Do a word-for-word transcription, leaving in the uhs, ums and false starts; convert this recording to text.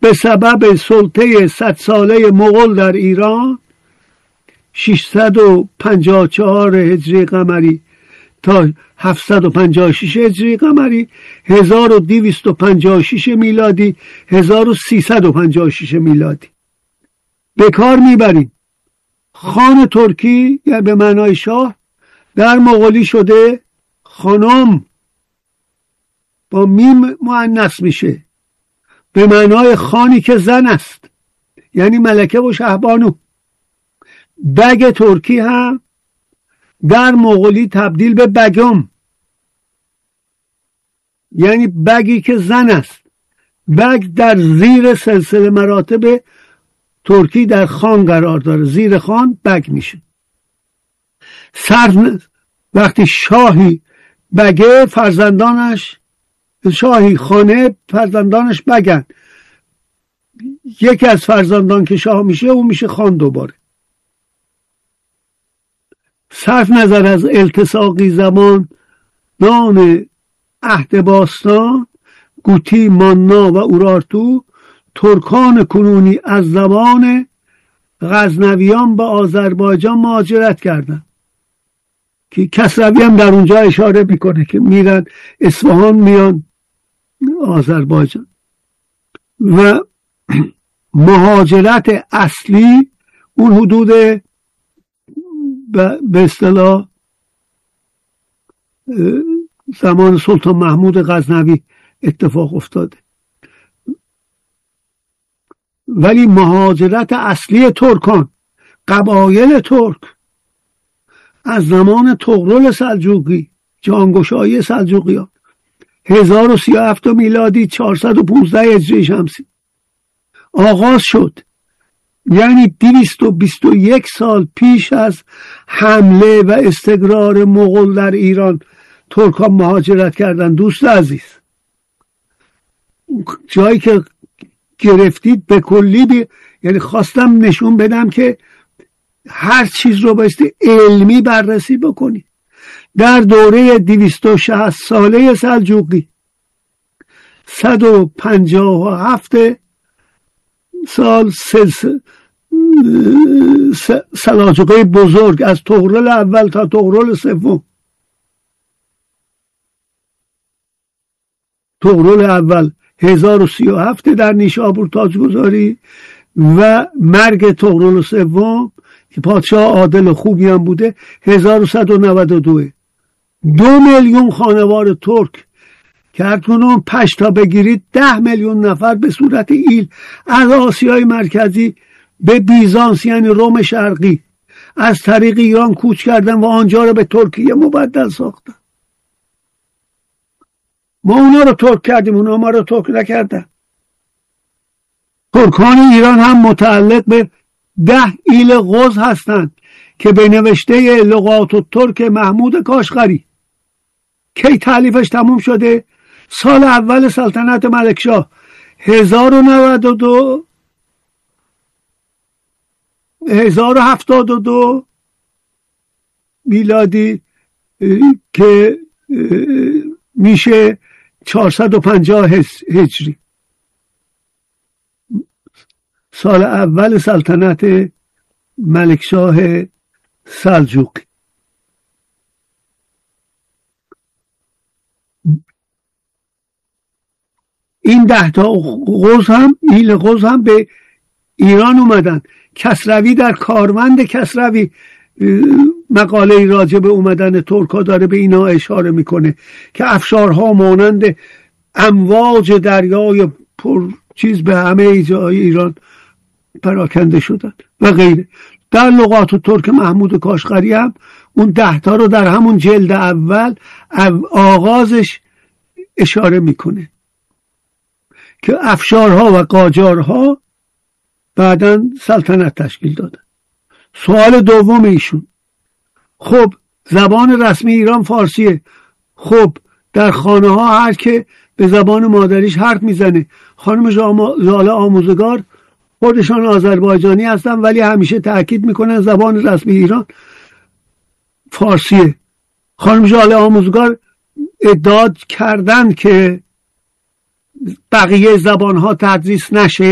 به سبب سلطه صد ساله مغول در ایران ششصد و پنجاه و چهار هجری قمری تا هفتصد و پنجاه و شش هجری قمری، هزار و دویست و پنجاه و شش میلادی، هزار و سیصد و پنجاه و شش میلادی. به کار میبریم خان ترکی، یا به معنای شاه، در مغولی شده خانم، با میم مؤنث میشه، به معنای خانی که زن است، یعنی ملکه و شهبانو. بگ ترکی هم در مغولی تبدیل به بگم، یعنی بگی که زن است. بگ در زیر سلسله مراتب ترکی در خان قرار داره، زیر خان بگ میشه. صرف وقتی شاهی بگه، فرزندانش، شاهی خانه فرزندانش بگن، یکی از فرزندان که شاه میشه اون میشه خان دوباره. صرف نظر از التصاقی زمان نان عهد باستان، گوتی، مانا و اورارتو، ترکان کنونی از زمان غزنویان به آذربایجان مهاجرت کردند که کسروی هم در اونجا اشاره میکنه که میرن اصفهان میان آذربایجان. و مهاجرت اصلی اون حدود به اصطلاح زمان سلطان محمود غزنوی اتفاق افتاده. ولی مهاجرت اصلی ترکان، قبایل ترک، از زمان طغرل سلجوقی، جانگشایی سلجوقیان، هزار و سی و هفت میلادی، چهارصد و پانزده هجری شمسی آغاز شد. یعنی دویست و بیست و یک سال پیش از حمله و استقرار مغول در ایران ترکان مهاجرت کردن. دوست عزیز، جایی که گرفتید به کلی بی... یعنی خواستم نشون بدم که هر چیز رو بایستی علمی بررسی بکنید. در دوره دویست و شصت ساله سلجوقی، صد و پنجاه و هفت سال سلسله سلاجقه بزرگ، از طغرل اول تا طغرل سوم، طغرل اول هزار و سی و هفت در نیشابور تاجگذاری و مرگ طغرل سوم که پادشاه عادل و خوبی هم بوده هزار و صد و نود و دو. دو میلیون خانوار ترک که هر کنون پشتا بگیرید ده میلیون نفر به صورت ایل از آسیای مرکزی به بیزانس یعنی روم شرقی از طریق ایران کوچ کردن و آنجا رو به ترکیه مبدل ساختن. ما اونا رو ترک کردیم، اونا ما رو ترک نکردن. ترکان ایران هم متعلق به ده ایل غز هستند که به نوشته لغات الترک محمود کاشغری کی تالیفش تموم شده؟ سال اول سلطنت ملکشاه هزار و نود و دو هزار و هفتاد و دو میلادی که میشه چهارصد و پنجاه هجری، سال اول سلطنت ملکشاه سلجوقی. این ده تا غز هم ایل غز هم به ایران اومدن. کسروی در کاروند کسروی مقاله راجع به اومدن ترکا داره به اینا اشاره میکنه که افشارها مانند امواج دریای پر چیز به همه جای ایران پراکنده شدن و غیره. در لغات ترک محمود کاشغری هم اون ده تا رو در همون جلد اول آغازش اشاره میکنه که افشارها و قاجارها بعداً سلطنت تشکیل دادن. سوال دوم ایشون، خب زبان رسمی ایران فارسیه، خب در خانه ها هر که به زبان مادریش حرف میزنه. خانم ژاله آموزگار خودشان آذربایجانی هستن ولی همیشه تأکید میکنن زبان رسمی ایران فارسیه. خانم ژاله آموزگار ادعا کردن که بقیه زبان ها تدریس نشه